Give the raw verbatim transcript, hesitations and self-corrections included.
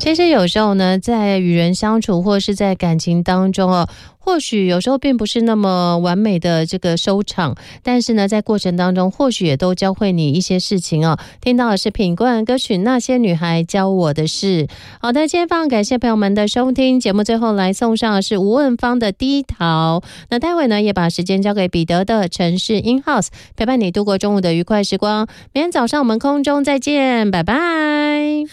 其实有时候呢，在与人相处或是在感情当中哦，或许有时候并不是那么完美的这个收场，但是呢，在过程当中或许也都教会你一些事情哦。听到的是品冠歌曲《那些女孩教我的事》。好的，今天非常感谢朋友们的收听，节目最后来送上的是吴汶芳的《低桃》。那待会呢，也把时间交给彼得的城市 In House， 陪伴你度过中午的愉快时光。明天早上我们空中再见，拜拜。